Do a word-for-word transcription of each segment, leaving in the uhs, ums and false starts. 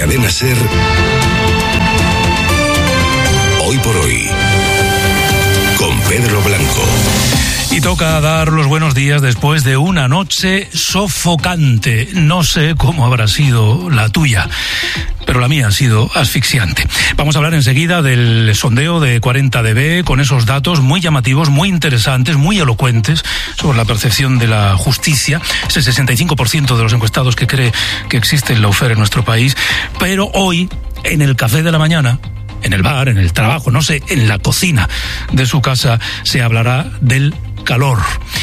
Cadena SER, Hoy por Hoy, con Pedro Blanco. Y toca dar los buenos días después de una noche sofocante. No sé cómo habrá sido la tuya, pero la mía ha sido asfixiante. Vamos a hablar enseguida del sondeo de cuarenta D B, con esos datos muy llamativos, muy interesantes, muy elocuentes sobre la percepción de la justicia. Ese sesenta y cinco por ciento de los encuestados que cree que existe el lawfare en nuestro país. Pero hoy, en el café de la mañana, en el bar, en el trabajo, no sé, en la cocina de su casa, se hablará del calor.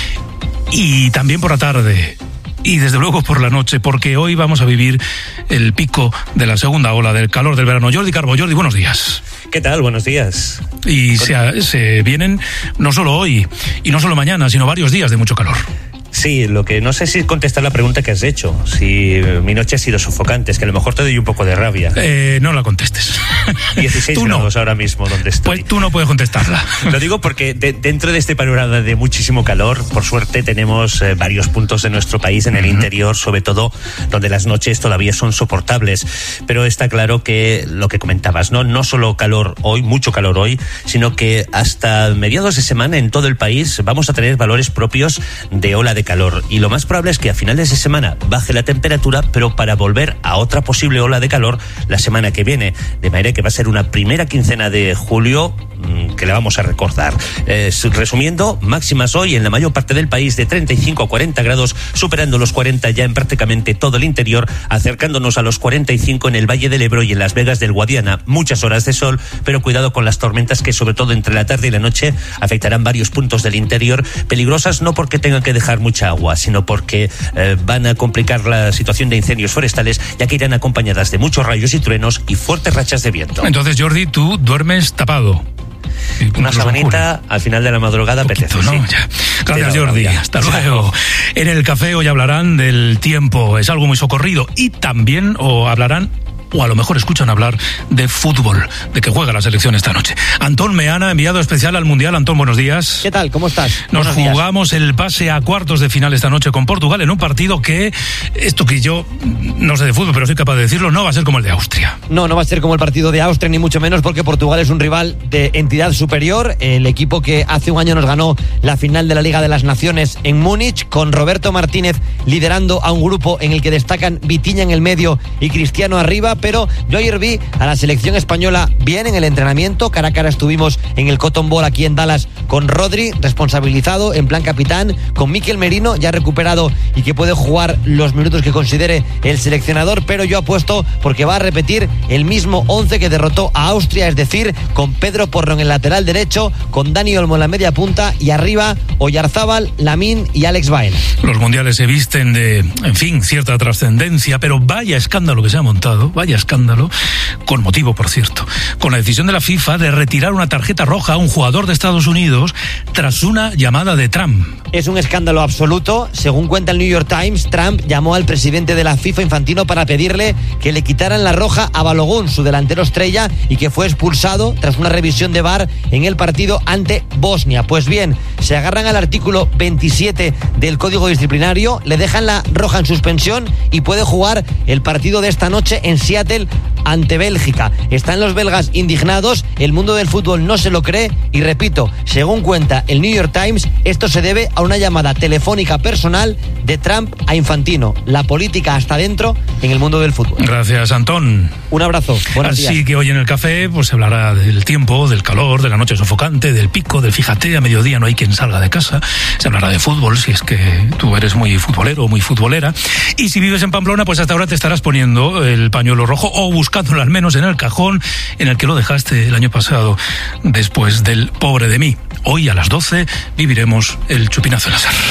Y también por la tarde, y desde luego por la noche, porque hoy vamos a vivir el pico de la segunda ola del calor del verano. Jordi Carbo, Jordi, buenos días. ¿Qué tal? Buenos días. Y se, se vienen no solo hoy, y no solo mañana, sino varios días de mucho calor. Sí, lo que no sé si contestar la pregunta que has hecho, si mi noche ha sido sofocante, es que a lo mejor te doy un poco de rabia. Eh, no la contestes. dieciséis tú grados no. Ahora mismo donde estoy. Pues tú no puedes contestarla. Lo digo porque de, dentro de este panorama de muchísimo calor, por suerte tenemos eh, varios puntos de nuestro país en el uh-huh. interior, sobre todo donde las noches todavía son soportables. Pero está claro que lo que comentabas, no, no solo calor hoy, mucho calor hoy, sino que hasta mediados de semana en todo el país vamos a tener valores propios de ola de calor, y lo más probable es que a finales de semana baje la temperatura, pero para volver a otra posible ola de calor la semana que viene, de manera que va a ser una primera quincena de julio mmm, que la vamos a recordar. Eh, resumiendo, máximas hoy en la mayor parte del país de treinta y cinco a cuarenta grados, superando los cuarenta ya en prácticamente todo el interior, acercándonos a los cuarenta y cinco en el Valle del Ebro y en Las Vegas del Guadiana. Muchas horas de sol, pero cuidado con las tormentas que sobre todo entre la tarde y la noche afectarán varios puntos del interior, peligrosas no porque tengan que dejar mucha agua, sino porque eh, van a complicar la situación de incendios forestales, ya que irán acompañadas de muchos rayos y truenos y fuertes rachas de viento. Entonces, Jordi, tú duermes tapado. Una sabanita al final de la madrugada apetece, ¿no? sí. Ya. Gracias, Jordi. Hasta luego. En el café hoy hablarán del tiempo. Es algo muy socorrido. Y también o hablarán, o a lo mejor escuchan hablar de fútbol, de que juega la selección esta noche. Antón Meana, enviado especial al Mundial. Antón, buenos días. ¿Qué tal? ¿Cómo estás? Nos buenos jugamos días. El pase a cuartos de final esta noche con Portugal en un partido que, esto que yo no sé de fútbol, pero soy capaz de decirlo, no va a ser como el de Austria. No, no va a ser como el partido de Austria, ni mucho menos, porque Portugal es un rival de entidad superior. El equipo que hace un año nos ganó la final de la Liga de las Naciones en Múnich, con Roberto Martínez liderando a un grupo en el que destacan Vitinha en el medio y Cristiano arriba, pero yo ayer vi a la selección española bien en el entrenamiento. Cara a cara estuvimos en el Cotton Bowl aquí en Dallas con Rodri, responsabilizado en plan capitán, con Mikel Merino ya recuperado y que puede jugar los minutos que considere el seleccionador, pero yo apuesto porque va a repetir el mismo once que derrotó a Austria, es decir, con Pedro Porro en el lateral derecho, con Dani Olmo en la media punta y arriba Oyarzábal, Lamine y Alex Baena. Los mundiales se visten de, en fin, cierta trascendencia, pero vaya escándalo que se ha montado, vaya escándalo, con motivo, por cierto, con la decisión de la FIFA de retirar una tarjeta roja a un jugador de Estados Unidos tras una llamada de Trump. Es un escándalo absoluto. Según cuenta el New York Times, Trump llamó al presidente de la FIFA, Infantino, para pedirle que le quitaran la roja a Balogun, su delantero estrella, y que fue expulsado tras una revisión de V A R en el partido ante Bosnia. Pues bien, se agarran al artículo veintisiete del Código Disciplinario, le dejan la roja en suspensión y puede jugar el partido de esta noche en Seattle ante Bélgica. Están los belgas indignados, el mundo del fútbol no se lo cree y, repito, según cuenta el New York Times, esto se debe a una llamada telefónica personal de Trump a Infantino. La política hasta dentro en el mundo del fútbol. Gracias, Antón. Un abrazo. Buenos días. Así que hoy en el café pues se hablará del tiempo, del calor, de la noche sofocante, del pico, del fíjate, a mediodía no hay quien salga de casa. Se hablará de fútbol, si es que tú eres muy futbolero o muy futbolera. Y si vives en Pamplona, pues hasta ahora te estarás poniendo el pañuelo rojo o buscándolo al menos en el cajón en el que lo dejaste el año pasado después del pobre de mí. Hoy a las doce viviremos el chupinazo de la SER.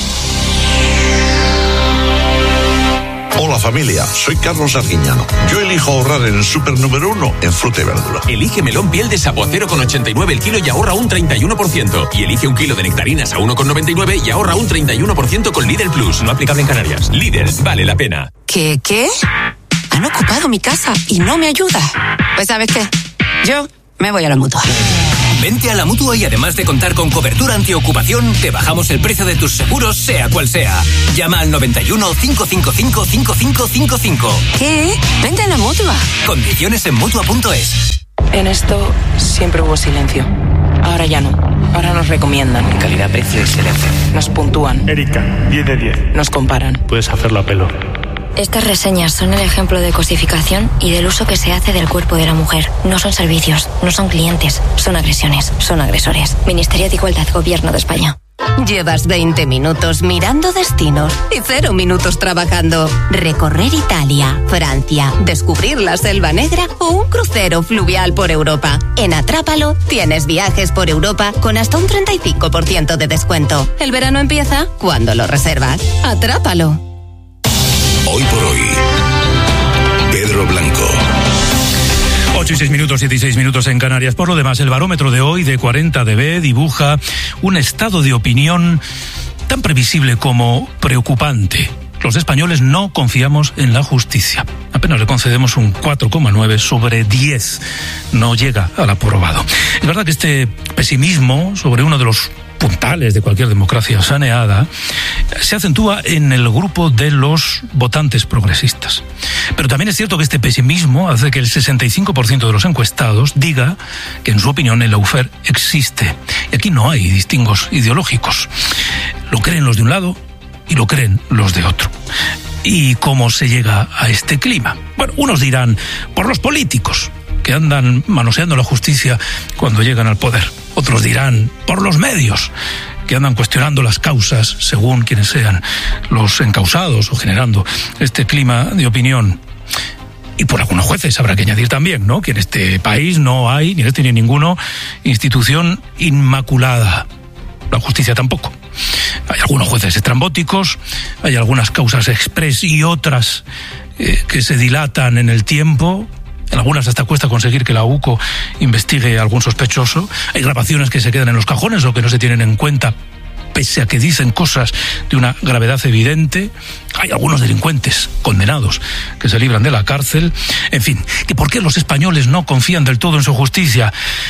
Hola familia, soy Carlos Arguiñano. Yo elijo ahorrar en el super número uno en fruta y verdura. Elige melón piel de sapo a cero coma ochenta y nueve el kilo y ahorra un treinta y uno por ciento. Y elige un kilo de nectarinas a uno coma noventa y nueve y ahorra un treinta y uno por ciento con Lidl Plus. No aplicable en Canarias. Lidl, vale la pena. ¿Qué, qué? Han ocupado mi casa y no me ayuda. Pues ¿sabes qué? Yo me voy a la Mutua. Vente a la Mutua y además de contar con cobertura antiocupación, te bajamos el precio de tus seguros, sea cual sea. Llama al noventa y uno, cinco cinco cinco, cinco cinco cinco cinco. ¿Qué? Vente a la Mutua. Condiciones en Mutua punto es. En esto siempre hubo silencio. Ahora ya no. Ahora nos recomiendan. Calidad, precio, excelencia. Nos puntúan. Erika, diez de diez. Nos comparan. Puedes hacerlo a pelo. Estas reseñas son el ejemplo de cosificación y del uso que se hace del cuerpo de la mujer. No son servicios, no son clientes, son agresiones, son agresores. Ministerio de Igualdad, Gobierno de España. Llevas veinte minutos mirando destinos y cero minutos trabajando. Recorrer Italia, Francia, descubrir la Selva Negra o un crucero fluvial por Europa. En Atrápalo tienes viajes por Europa con hasta un treinta y cinco por ciento de descuento. El verano empieza cuando lo reservas. Atrápalo. Hoy por hoy, Pedro Blanco. ocho y seis minutos, siete y seis minutos en Canarias. Por lo demás, el barómetro de hoy de cuarenta D B dibuja un estado de opinión tan previsible como preocupante. Los españoles no confiamos en la justicia. Apenas le concedemos un cuatro coma nueve sobre diez. No llega al aprobado. Es verdad que este pesimismo sobre uno de los puntales de cualquier democracia saneada se acentúa en el grupo de los votantes progresistas. Pero también es cierto que este pesimismo hace que el sesenta y cinco por ciento de los encuestados diga que en su opinión el lawfare existe. Y aquí no hay distingos ideológicos. Lo creen los de un lado y lo creen los de otro. ¿Y cómo se llega a este clima? Bueno, unos dirán por los políticos, que andan manoseando la justicia cuando llegan al poder. Otros dirán por los medios, que andan cuestionando las causas según quienes sean los encausados o generando este clima de opinión. Y por algunos jueces habrá que añadir también, ¿no?, que en este país no hay, ni en este ni en ninguno, institución inmaculada. La justicia tampoco. Hay algunos jueces estrambóticos, hay algunas causas express y otras eh, que se dilatan en el tiempo. En algunas hasta cuesta conseguir que la U C O investigue a algún sospechoso. Hay grabaciones que se quedan en los cajones o que no se tienen en cuenta, pese a que dicen cosas de una gravedad evidente. Hay algunos delincuentes condenados que se libran de la cárcel. En fin, ¿que por qué los españoles no confían del todo en su justicia?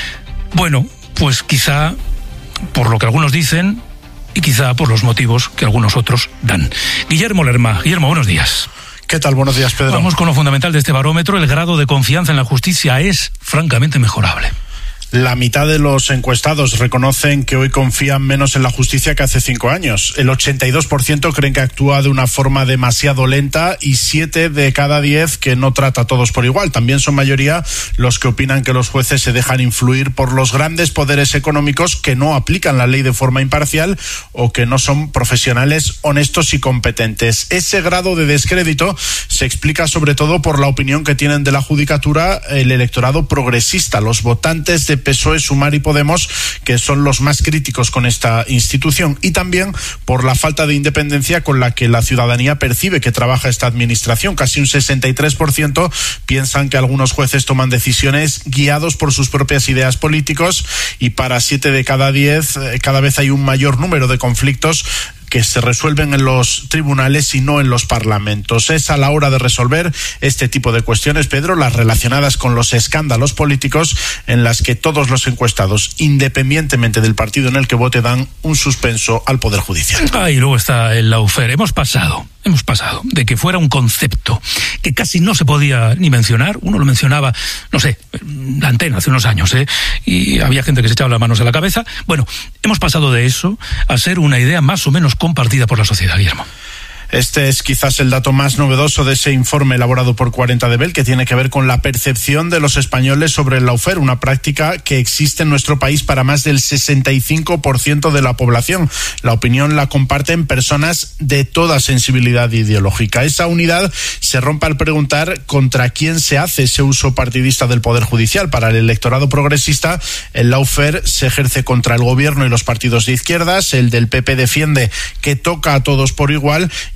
Bueno, pues quizá por lo que algunos dicen y quizá por los motivos que algunos otros dan. Guillermo Lerma. Guillermo, buenos días. ¿Qué tal? Buenos días, Pedro. Vamos con lo fundamental de este barómetro. El grado de confianza en la justicia es francamente mejorable. La mitad de los encuestados reconocen que hoy confían menos en la justicia que hace cinco años. El ochenta y dos por ciento creen que actúa de una forma demasiado lenta y siete de cada diez que no trata a todos por igual. También son mayoría los que opinan que los jueces se dejan influir por los grandes poderes económicos que no aplican la ley de forma imparcial o que no son profesionales honestos y competentes. Ese grado de descrédito se explica sobre todo por la opinión que tienen de la judicatura el electorado progresista, los votantes de P S O E, Sumar y Podemos, que son los más críticos con esta institución, y también por la falta de independencia con la que la ciudadanía percibe que trabaja esta administración. Casi un sesenta y tres por ciento piensan que algunos jueces toman decisiones guiados por sus propias ideas políticos, y para siete de cada diez cada vez hay un mayor número de conflictos que se resuelven en los tribunales y no en los parlamentos. Es a la hora de resolver este tipo de cuestiones, Pedro, las relacionadas con los escándalos políticos, en las que todos los encuestados, independientemente del partido en el que vote, dan un suspenso al Poder Judicial. Ah, y luego está el lawfare. Hemos pasado, hemos pasado de que fuera un concepto que casi no se podía ni mencionar. Uno lo mencionaba, no sé, la antena hace unos años, ¿eh? Y había gente que se echaba las manos a la cabeza. Bueno, hemos pasado de eso a ser una idea más o menos compartida por la sociedad, Guillermo. Este es quizás el dato más novedoso de ese informe elaborado por cuarenta D B, que tiene que ver con la percepción de los españoles sobre el lawfare, una práctica que existe en nuestro país para más del sesenta y cinco por ciento de la población. La opinión la comparten personas de toda sensibilidad ideológica. Esa unidad se rompe al preguntar contra quién se hace ese uso partidista del Poder Judicial. Para el electorado progresista, el lawfare se ejerce contra el gobierno y los partidos de izquierdas. El del P P defiende que toca a todos por igual, y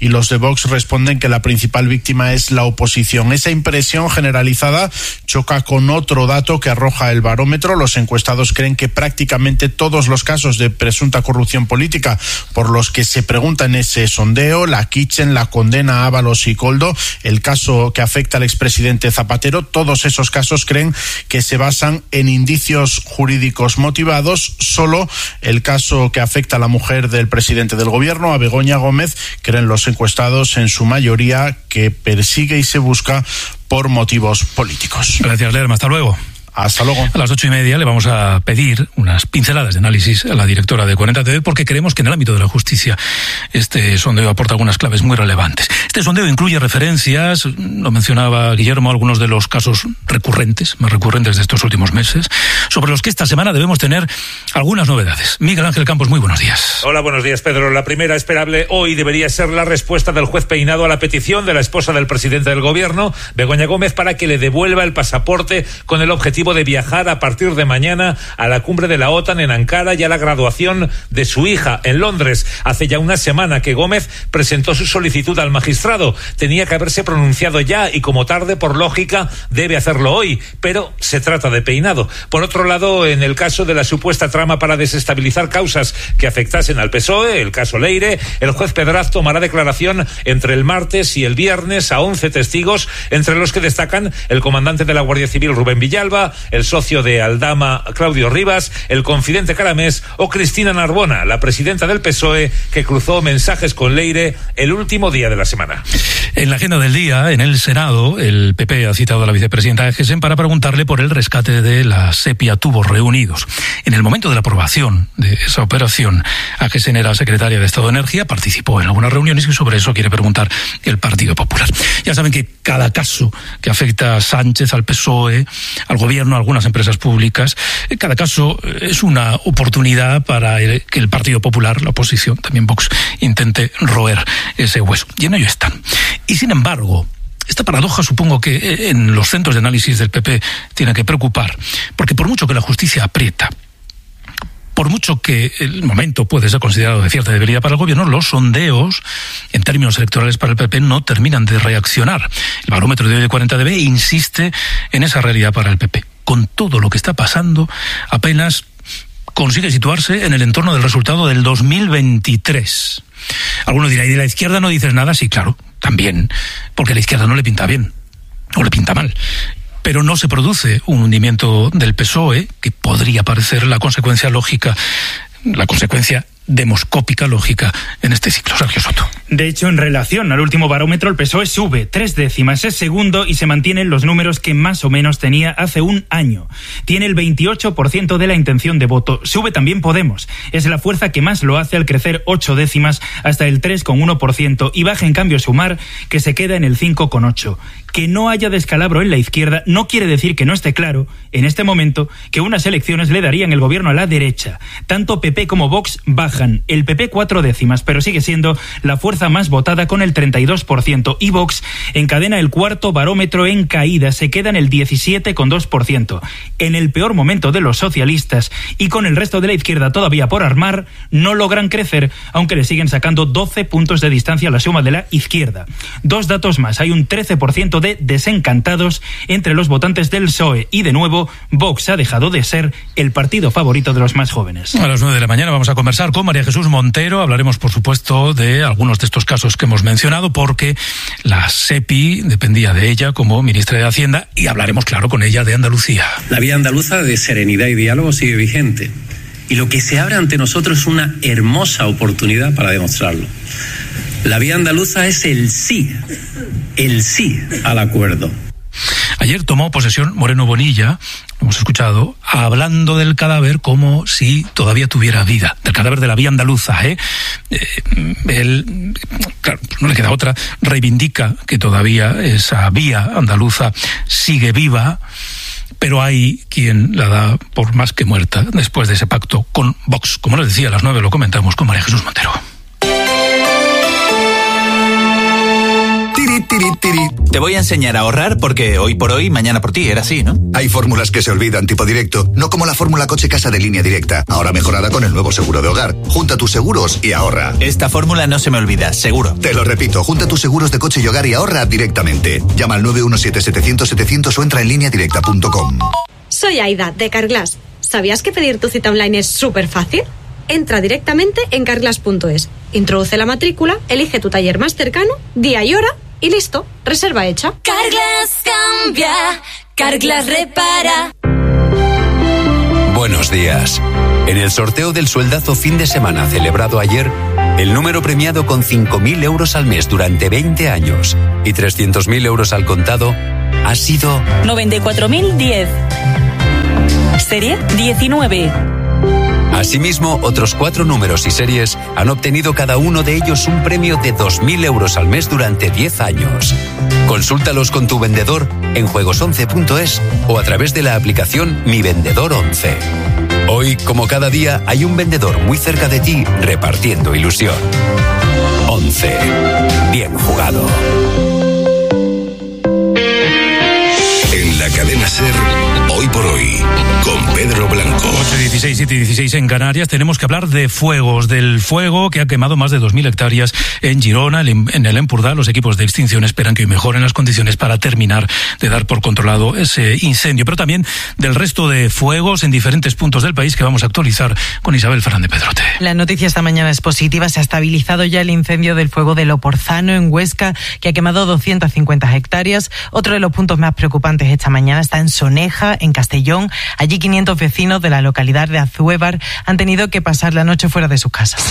los de Vox responden que la principal víctima es la oposición. Esa impresión generalizada choca con otro dato que arroja el barómetro. Los encuestados creen que prácticamente todos los casos de presunta corrupción política por los que se pregunta en ese sondeo, la Kitchen, la condena a Ábalos y Koldo, el caso que afecta al expresidente Zapatero, todos esos casos creen que se basan en indicios jurídicos motivados. Solo el caso que afecta a la mujer del presidente del gobierno, a Begoña Gómez, creen los encuestados en su mayoría que persigue y se busca por motivos políticos. Gracias, Lerma. Hasta luego. Hasta luego. A las ocho y media le vamos a pedir unas pinceladas de análisis a la directora de cuarenta T V porque creemos que en el ámbito de la justicia este sondeo aporta algunas claves muy relevantes. Este sondeo incluye referencias, lo mencionaba Guillermo, algunos de los casos recurrentes, más recurrentes de estos últimos meses, sobre los que esta semana debemos tener algunas novedades. Miguel Ángel Campos, muy buenos días. Hola, buenos días, Pedro. La primera esperable hoy debería ser la respuesta del juez Peinado a la petición de la esposa del presidente del gobierno, Begoña Gómez, para que le devuelva el pasaporte con el objetivo de viajar a partir de mañana a la cumbre de la OTAN en Ankara y a la graduación de su hija en Londres. Hace ya una semana que Gómez presentó su solicitud al magistrado. Tenía que haberse pronunciado ya y como tarde, por lógica, debe hacerlo hoy, pero se trata de Peinado. Por otro lado, en el caso de la supuesta trama para desestabilizar causas que afectasen al P S O E, el caso Leire, el juez Pedraz tomará declaración entre el martes y el viernes a once testigos, entre los que destacan el comandante de la Guardia Civil Rubén Villalba, el socio de Aldama Claudio Rivas, el confidente Caramés o Cristina Narbona, la presidenta del P S O E, que cruzó mensajes con Leire el último día de la semana. En la agenda del día, en el Senado, el P P ha citado a la vicepresidenta de Gesen para preguntarle por el rescate de la Sepia Tubos Reunidos. En el momento de la aprobación de esa operación, Gesen era secretaria de Estado de Energía, participó en algunas reuniones y sobre eso quiere preguntar el Partido Popular. Ya saben que cada caso que afecta a Sánchez, al P S O E, al gobierno, a algunas empresas públicas, cada caso es una oportunidad para que el Partido Popular, la oposición, también Vox, intente roer ese hueso. Y en ello están. Y sin embargo, esta paradoja supongo que en los centros de análisis del P P tiene que preocupar, porque por mucho que la justicia aprieta, por mucho que el momento puede ser considerado de cierta debilidad para el gobierno, los sondeos, en términos electorales para el P P, no terminan de reaccionar. El barómetro de hoy de cuarenta D B insiste en esa realidad para el P P. Con todo lo que está pasando, apenas consigue situarse en el entorno del resultado del dos mil veintitrés. Alguno dirá, ¿y de la izquierda no dices nada? Sí, claro, también, porque a la izquierda no le pinta bien, o le pinta mal. Pero no se produce un hundimiento del P S O E, que podría parecer la consecuencia lógica, la consecuencia demoscópica lógica en este ciclo. Sergio Soto. De hecho, en relación al último barómetro, el P S O E sube tres décimas, es segundo y se mantienen los números que más o menos tenía hace un año. Tiene el veintiocho por ciento de la intención de voto. Sube también Podemos. Es la fuerza que más lo hace al crecer ocho décimas hasta el tres coma uno por ciento y baja en cambio Sumar, que se queda en el cinco coma ocho por ciento. Que no haya descalabro en la izquierda no quiere decir que no esté claro, en este momento, que unas elecciones le darían el gobierno a la derecha. Tanto P P como Vox bajan. El P P cuatro décimas, pero sigue siendo la fuerza más votada con el treinta y dos por ciento. Y Vox encadena el cuarto barómetro en caída, se queda en el diecisiete coma dos por ciento. En el peor momento de los socialistas y con el resto de la izquierda todavía por armar, no logran crecer, aunque le siguen sacando doce puntos de distancia a la suma de la izquierda. Dos datos más. Hay un trece por ciento de desencantados entre los votantes del P S O E y de nuevo Vox ha dejado de ser el partido favorito de los más jóvenes. A las nueve de la mañana vamos a conversar con María Jesús Montero. Hablaremos, por supuesto, de algunos de estos casos que hemos mencionado, porque la SEPI dependía de ella como ministra de Hacienda, y hablaremos, claro, con ella de Andalucía. La vía andaluza de serenidad y diálogo sigue vigente, y lo que se abre ante nosotros es una hermosa oportunidad para demostrarlo. La vía andaluza es el sí, el sí al acuerdo. Ayer tomó posesión Moreno Bonilla, hemos escuchado, hablando del cadáver como si todavía tuviera vida, del cadáver de la vía andaluza, ¿eh? eh él, claro, pues no le queda otra, reivindica que todavía esa vía andaluza sigue viva, pero hay quien la da por más que muerta después de ese pacto con Vox. Como les decía, a las nueve lo comentamos con María Jesús Montero. Tiri, tiri, tiri. Te voy a enseñar a ahorrar porque hoy por hoy, mañana por ti, era así, ¿no? Hay fórmulas que se olvidan, tipo directo, no como la fórmula coche-casa de Línea Directa, ahora mejorada con el nuevo seguro de hogar. Junta tus seguros y ahorra. Esta fórmula no se me olvida, seguro. Te lo repito, junta tus seguros de coche y hogar y ahorra directamente. Llama al nueve uno siete, setecientos, setecientos o entra en línea directa punto com. Soy Aida, de Carglass. ¿Sabías que pedir tu cita online es súper fácil? Entra directamente en carglass punto es, introduce la matrícula, elige tu taller más cercano, día y hora y listo, reserva hecha. Carglass cambia, Carglass repara. Buenos días. En el sorteo del sueldazo fin de semana celebrado ayer, el número premiado con cinco mil euros al mes durante veinte años y trescientos mil euros al contado ha sido noventa y cuatro mil diez. Serie diecinueve. Asimismo, otros cuatro números y series han obtenido cada uno de ellos un premio de dos mil euros al mes durante diez años. Consúltalos con tu vendedor en juegos once punto es o a través de la aplicación Mi Vendedor once. Hoy, como cada día, hay un vendedor muy cerca de ti repartiendo ilusión. once. Bien jugado. En la cadena SER, hoy por hoy, con Pedro Blanco. ocho dieciséis, siete dieciséis en Canarias. Tenemos que hablar de fuegos, del fuego que ha quemado más de dos mil hectáreas en Girona, en el Empordà. Los equipos de extinción esperan que hoy mejoren las condiciones para terminar de dar por controlado ese incendio, pero también del resto de fuegos en diferentes puntos del país que vamos a actualizar con Isabel Fernández Pedrote. La noticia esta mañana es positiva. Se ha estabilizado ya el incendio del fuego de Loporzano en Huesca, que ha quemado doscientas cincuenta hectáreas. Otro de los puntos más preocupantes esta mañana está en Soneja, en Castellón. Allí quinientos vecinos de la localidad de Azuévar han tenido que pasar la noche fuera de sus casas.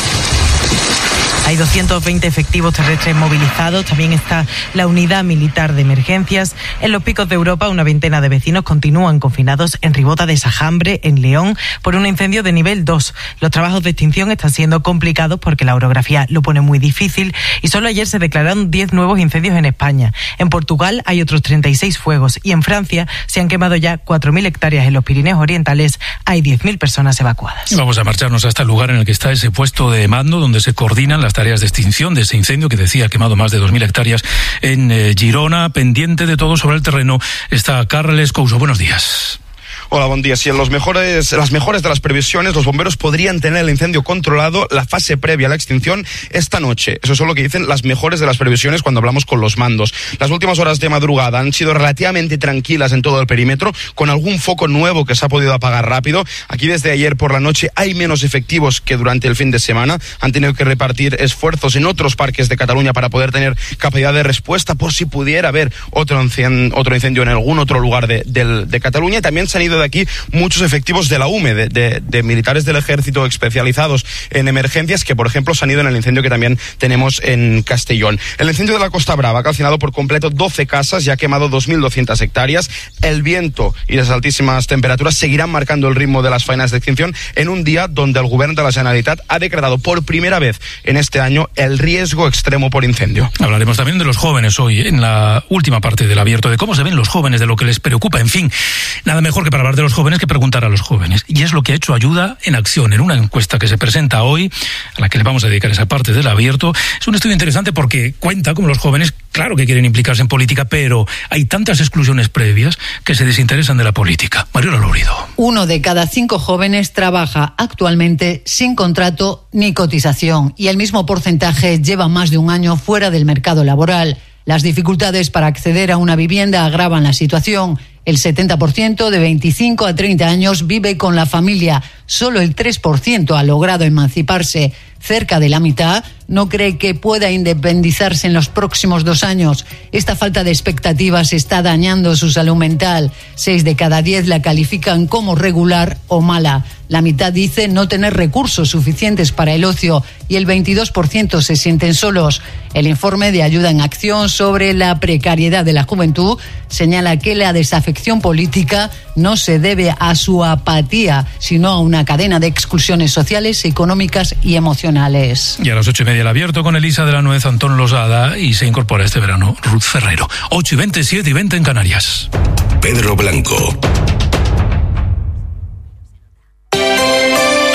Hay doscientos veinte efectivos terrestres movilizados. También está la unidad militar de emergencias. En los Picos de Europa, una veintena de vecinos continúan confinados en Ribota de Sajambre, en León, por un incendio de nivel dos. Los trabajos de extinción están siendo complicados porque la orografía lo pone muy difícil y solo ayer se declararon diez nuevos incendios en España. En Portugal hay otros treinta y seis fuegos y en Francia se han quemado ya cuatro mil hectáreas. En los Pirineos Orientales hay diez mil personas evacuadas. Vamos a marcharnos hasta el lugar en el que está ese puesto de mando donde se coordinan las tareas de extinción de ese incendio que decía ha quemado más de dos mil hectáreas en eh, Girona. Pendiente de todo sobre el terreno está Carles Couso. Buenos días. Hola, buen día. Si en los mejores, las mejores de las previsiones, los bomberos podrían tener el incendio controlado, la fase previa a la extinción, esta noche. Eso es lo que dicen las mejores de las previsiones cuando hablamos con los mandos. Las últimas horas de madrugada han sido relativamente tranquilas en todo el perímetro, con algún foco nuevo que se ha podido apagar rápido. Aquí desde ayer por la noche hay menos efectivos que durante el fin de semana. Han tenido que repartir esfuerzos en otros parques de Cataluña para poder tener capacidad de respuesta por si pudiera haber otro incendio, otro incendio en algún otro lugar de, de, de Cataluña. Y también se han ido de aquí muchos efectivos de la U M E, de, de, de militares del ejército especializados en emergencias, que por ejemplo se han ido en el incendio que también tenemos en Castellón. El incendio de la Costa Brava ha calcinado por completo doce casas y ha quemado dos mil doscientas hectáreas. El viento y las altísimas temperaturas seguirán marcando el ritmo de las faenas de extinción en un día donde el Govern de la Generalitat ha declarado por primera vez en este año el riesgo extremo por incendio. Hablaremos también de los jóvenes hoy en la última parte del abierto, de cómo se ven los jóvenes, de lo que les preocupa. En fin, nada mejor que para hablar de los jóvenes que preguntar a los jóvenes. Y es lo que ha hecho Ayuda en Acción en una encuesta que se presenta hoy, a la que le vamos a dedicar esa parte del abierto. Es un estudio interesante porque cuenta cómo los jóvenes, claro que quieren implicarse en política, pero hay tantas exclusiones previas que se desinteresan de la política. Mariola Lourido. Uno de cada cinco jóvenes trabaja actualmente sin contrato ni cotización y el mismo porcentaje lleva más de un año fuera del mercado laboral. Las dificultades para acceder a una vivienda agravan la situación. El setenta por ciento de veinticinco a treinta años vive con la familia. Solo el tres por ciento ha logrado emanciparse. Cerca de la mitad no cree que pueda independizarse en los próximos dos años. Esta falta de expectativas está dañando su salud mental. Seis de cada diez la califican como regular o mala. La mitad dice no tener recursos suficientes para el ocio y el veintidós por ciento se sienten solos. El informe de Ayuda en Acción sobre la precariedad de la juventud señala que la desafección política no se debe a su apatía, sino a una cadena de exclusiones sociales, económicas y emocionales. Y a las ocho y media el abierto con Elisa de la Nuez, Antón Losada, y se incorpora este verano Ruth Ferrero. Ocho y veinte, siete y veinte en Canarias. Pedro Blanco.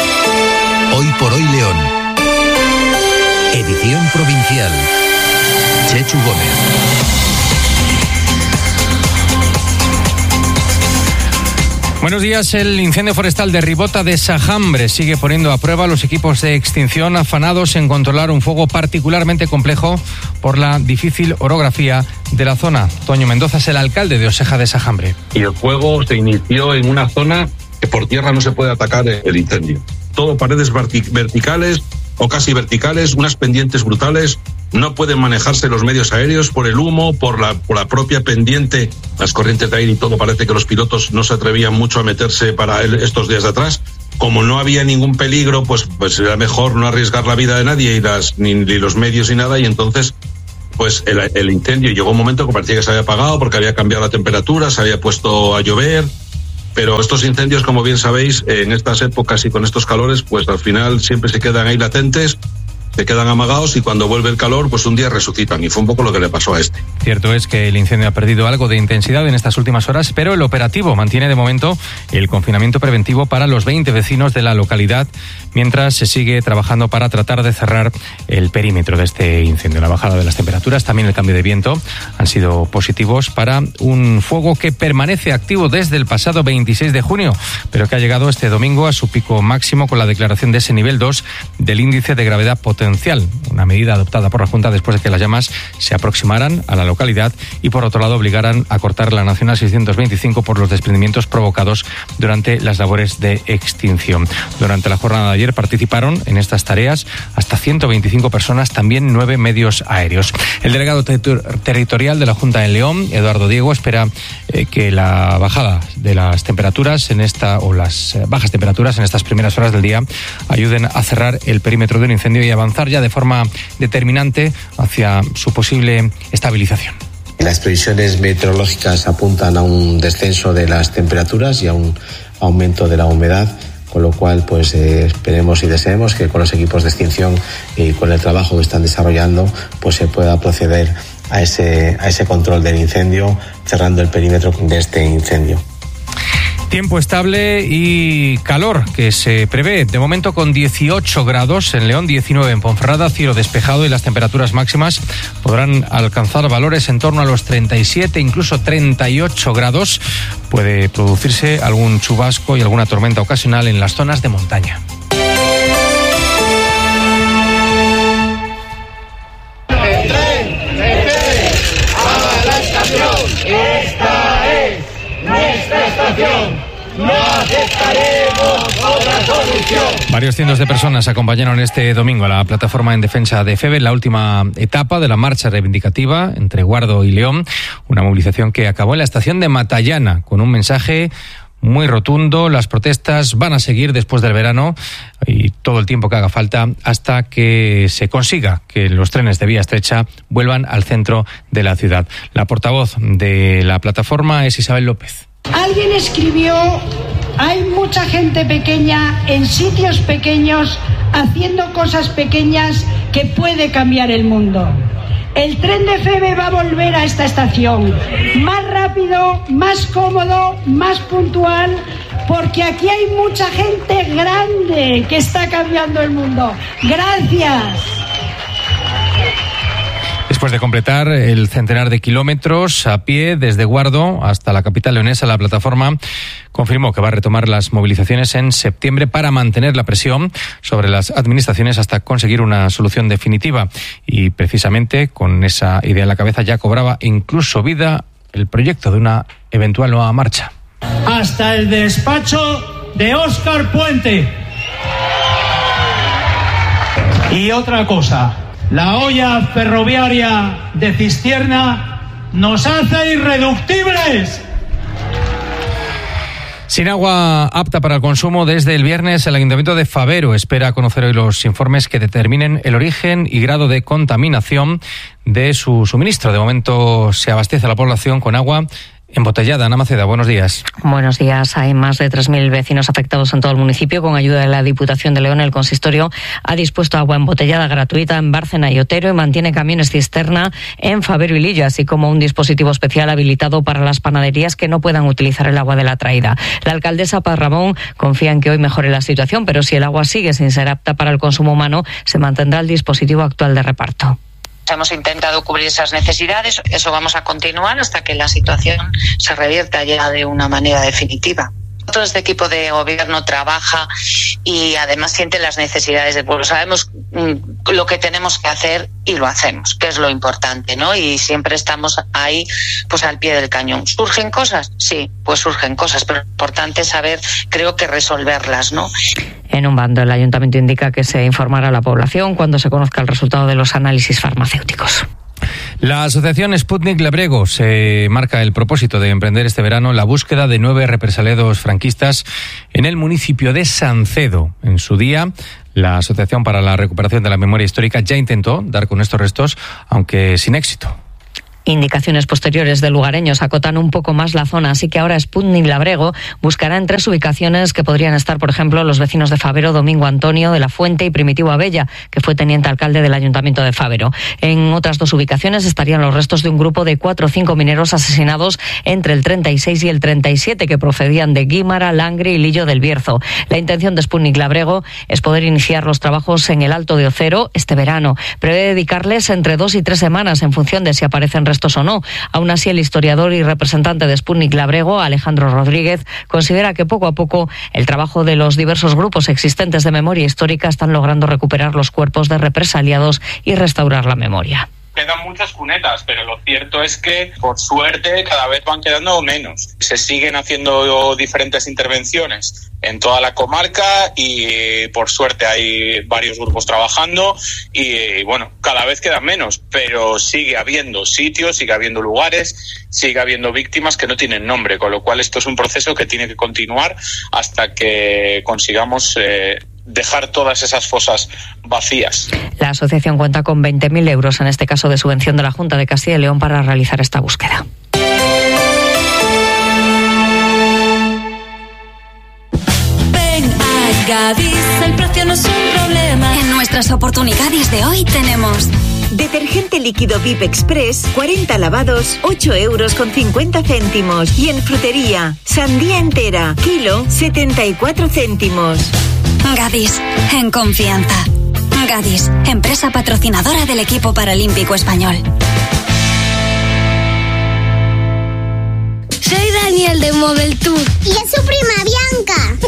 Hoy por hoy León. Edición provincial. Chechu Gómez. Buenos días. El incendio forestal de Ribota de Sajambre sigue poniendo a prueba a los equipos de extinción afanados en controlar un fuego particularmente complejo por la difícil orografía de la zona. Toño Mendoza es el alcalde de Oseja de Sajambre. Y el fuego se inició en una zona que por tierra no se puede atacar el incendio. Todo paredes verticales o casi verticales, unas pendientes brutales. No pueden manejarse los medios aéreos por el humo, por la, por la propia pendiente, las corrientes de aire y todo. Parece que los pilotos no se atrevían mucho a meterse para el, estos días de atrás. Como no había ningún peligro, pues, pues era mejor no arriesgar la vida de nadie y las, ni, ni los medios ni nada. Y entonces, pues el, el incendio llegó un momento que parecía que se había apagado porque había cambiado la temperatura, se había puesto a llover. Pero estos incendios, como bien sabéis, en estas épocas y con estos calores, pues al final siempre se quedan ahí latentes, se quedan amagados y cuando vuelve el calor, pues un día resucitan. Y fue un poco lo que le pasó a este. Cierto es que el incendio ha perdido algo de intensidad en estas últimas horas, pero el operativo mantiene de momento el confinamiento preventivo para los veinte vecinos de la localidad, mientras se sigue trabajando para tratar de cerrar el perímetro de este incendio. La bajada de las temperaturas, también el cambio de viento, han sido positivos para un fuego que permanece activo desde el pasado veintiséis de junio, pero que ha llegado este domingo a su pico máximo con la declaración de ese nivel dos del índice de gravedad potencial. Una medida adoptada por la Junta después de que las llamas se aproximaran a la localidad y, por otro lado, obligaran a cortar la Nacional seiscientos veinticinco por los desprendimientos provocados durante las labores de extinción. Durante la jornada de ayer participaron en estas tareas hasta ciento veinticinco personas, también nueve medios aéreos. El delegado ter- territorial de la Junta en León, Eduardo Diego, espera eh, que la bajada de las temperaturas en esta o las eh, bajas temperaturas en estas primeras horas del día ayuden a cerrar el perímetro del incendio y avanzar ya de forma determinante hacia su posible estabilización. Las previsiones meteorológicas apuntan a un descenso de las temperaturas y a un aumento de la humedad, con lo cual pues eh, esperemos y deseemos que con los equipos de extinción y con el trabajo que están desarrollando pues se pueda proceder a ese, a ese control del incendio, cerrando el perímetro de este incendio. Tiempo estable y calor que se prevé, de momento con dieciocho grados en León, diecinueve en Ponferrada, cielo despejado y las temperaturas máximas podrán alcanzar valores en torno a los treinta y siete, incluso treinta y ocho grados. Puede producirse algún chubasco y alguna tormenta ocasional en las zonas de montaña. No aceptaremos otra solución. Varios cientos de personas acompañaron este domingo a la plataforma en defensa de Feve en la última etapa de la marcha reivindicativa entre Guardo y León, una movilización que acabó en la estación de Matallana con un mensaje muy rotundo. Las protestas van a seguir después del verano y todo el tiempo que haga falta hasta que se consiga que los trenes de vía estrecha vuelvan al centro de la ciudad. La portavoz de la plataforma es Isabel López. Alguien escribió, hay mucha gente pequeña en sitios pequeños haciendo cosas pequeñas que puede cambiar el mundo. El tren de Feve va a volver a esta estación, más rápido, más cómodo, más puntual, porque aquí hay mucha gente grande que está cambiando el mundo. Gracias. Después de completar el centenar de kilómetros a pie desde Guardo hasta la capital leonesa, la plataforma confirmó que va a retomar las movilizaciones en septiembre para mantener la presión sobre las administraciones hasta conseguir una solución definitiva. Y precisamente con esa idea en la cabeza ya cobraba incluso vida el proyecto de una eventual nueva marcha. Hasta el despacho de Óscar Puente. Y otra cosa. La olla ferroviaria de Cistierna nos hace irreductibles. Sin agua apta para el consumo desde el viernes, el Ayuntamiento de Fabero espera conocer hoy los informes que determinen el origen y grado de contaminación de su suministro. De momento se abastece a la población con agua embotellada. Ana Maceda, buenos días. Buenos días. Hay más de tres mil vecinos afectados en todo el municipio. Con ayuda de la Diputación de León, el consistorio ha dispuesto agua embotellada gratuita en Bárcena y Otero y mantiene camiones cisterna en Fabero y Lilla, así como un dispositivo especial habilitado para las panaderías que no puedan utilizar el agua de la traída. La alcaldesa Paz Ramón confía en que hoy mejore la situación, pero si el agua sigue sin ser apta para el consumo humano, se mantendrá el dispositivo actual de reparto. hemos intentado cubrir esas necesidades. Eso vamos a continuar hasta que la situación se revierta ya de una manera definitiva. Todo este equipo de gobierno trabaja y además siente las necesidades del pueblo. Sabemos mm, lo que tenemos que hacer y lo hacemos, que es lo importante, ¿no? Y siempre estamos ahí, pues al pie del cañón. ¿Surgen cosas? Sí, pues surgen cosas, pero lo importante es saber, creo que resolverlas, ¿no? En un bando, el ayuntamiento indica que se informará a la población cuando se conozca el resultado de los análisis farmacéuticos. La asociación Sputnik Labrego se marca el propósito de emprender este verano la búsqueda de nueve represaliados franquistas en el municipio de Sancedo. En su día, la Asociación para la Recuperación de la Memoria Histórica ya intentó dar con estos restos, aunque sin éxito. Indicaciones posteriores de lugareños acotan un poco más la zona, así que ahora Sputnik Labrego buscará en tres ubicaciones que podrían estar, por ejemplo, los vecinos de Fabero, Domingo Antonio de la Fuente y Primitivo Abella, que fue teniente alcalde del Ayuntamiento de Fabero. En otras dos ubicaciones estarían los restos de un grupo de cuatro o cinco mineros asesinados entre el treinta y seis y el treinta y siete, que procedían de Guímara, Langre y Lillo del Bierzo. La intención de Sputnik Labrego es poder iniciar los trabajos en el Alto de Ocero este verano. Prevé dedicarles entre dos y tres semanas en función de si aparecen restos o no. Aún así, el historiador y representante de Sputnik Labrego, Alejandro Rodríguez, considera que poco a poco el trabajo de los diversos grupos existentes de memoria histórica están logrando recuperar los cuerpos de represaliados y restaurar la memoria. Quedan muchas cunetas, pero lo cierto es que, por suerte, cada vez van quedando menos. Se siguen haciendo diferentes intervenciones en toda la comarca y, por suerte, hay varios grupos trabajando y, bueno, cada vez quedan menos, pero sigue habiendo sitios, sigue habiendo lugares, sigue habiendo víctimas que no tienen nombre, con lo cual esto es un proceso que tiene que continuar hasta que consigamos eh, dejar todas esas fosas vacías. La asociación cuenta con veinte mil euros, en este caso de subvención de la Junta de Castilla y León, para realizar esta búsqueda. Ven a Gadis, el precio no es un problema. En nuestras oportunidades de hoy tenemos detergente líquido V I P Express, cuarenta lavados, ocho euros con cincuenta céntimos. Y en frutería, sandía entera, kilo, setenta y cuatro céntimos. Gadis, en confianza. Gadis, empresa patrocinadora del equipo paralímpico español. Soy Daniel de Mobile Tour. Y es su prima Bianca.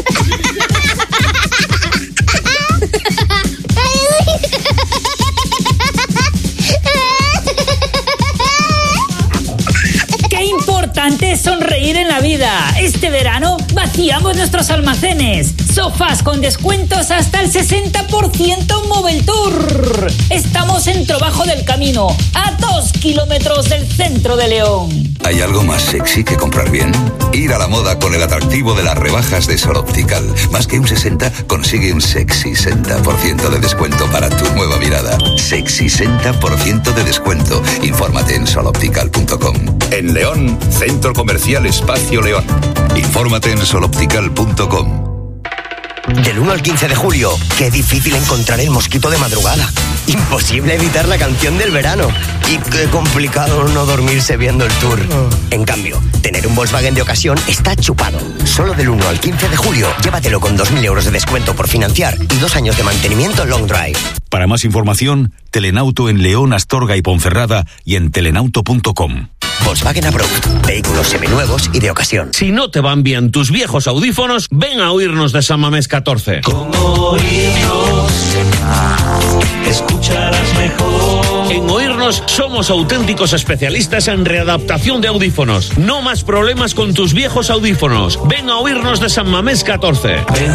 ¡Qué importante es sonreír en la vida! Este verano vaciamos nuestros almacenes. Sofás con descuentos hasta el sesenta por ciento en Mobile Tour. Estamos en Trobajo del Camino, a dos kilómetros del centro de León. ¿Hay algo más sexy que comprar bien? Ir a la moda con el atractivo de las rebajas de Sol Optical. Más que un sesenta, consigue un sexy sesenta por ciento de descuento para tu nueva mirada. Sexy sesenta por ciento de descuento. Infórmate en sol optical punto com. En León, Centro Comercial Espacio León. Infórmate en sol optical punto com. Del uno al quince de julio, qué difícil encontrar el mosquito de madrugada. Imposible evitar la canción del verano. Y qué complicado no dormirse viendo el tour. En cambio, tener un Volkswagen de ocasión está chupado. Solo del uno al quince de julio, llévatelo con dos mil euros de descuento por financiar y dos años de mantenimiento long drive. Para más información, Telenauto en León, Astorga y Ponferrada y en telenauto punto com. Volkswagen Approved. Vehículos seminuevos y de ocasión. Si no te van bien tus viejos audífonos, ven a oírnos de San Mamés catorce. Con oírnos, escucharás mejor. En Oírnos somos auténticos especialistas en readaptación de audífonos. No más problemas con tus viejos audífonos. Ven a Oírnos de San Mamés catorce. Ven